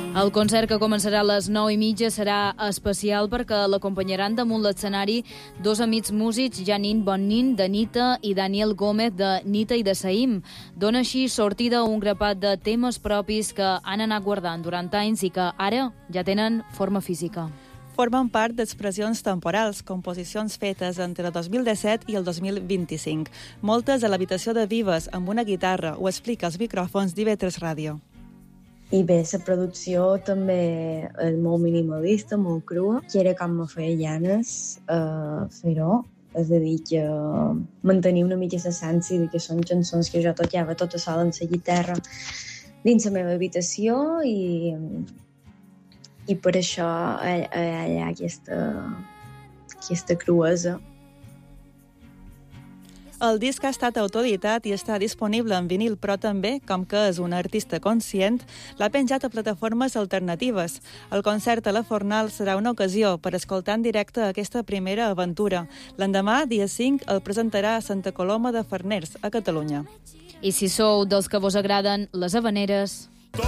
El concert, que començarà a les 9:30, serà especial perquè l'acompanyaran damunt l'escenari dos amics músics, Janine Bonnin, de Nita, i Daniel Gómez, de Nita i de Saïm. Dona així sortida un grapat de temes propis que han anat guardant durant anys i que ara ja tenen forma física. Formen part d'expressions temporals, composicions fetes entre el 2017 i el 2025. Moltes a l'habitació de Vives, amb una guitarra, ho explica als micròfons d'IV3 Ràdio. I bé, la producció també és molt minimalista, molt crua. I era com me feia ganes fer-ho. És a dir, que mantenir una mica l'essència de que són cançons que jo tocava tota sola en la guitarra dins la meva habitació i per això hi ha aquesta cruesa. El disc ha estat autoeditat i està disponible en vinil, però també, com que és un artista conscient, l'ha penjat a plataformes alternatives. El concert a la Fornal serà una ocasió per escoltar en directe aquesta primera aventura. L'endemà, dia 5, el presentarà a Santa Coloma de Farners, a Catalunya. I si sou dels que vos agraden les havaneres...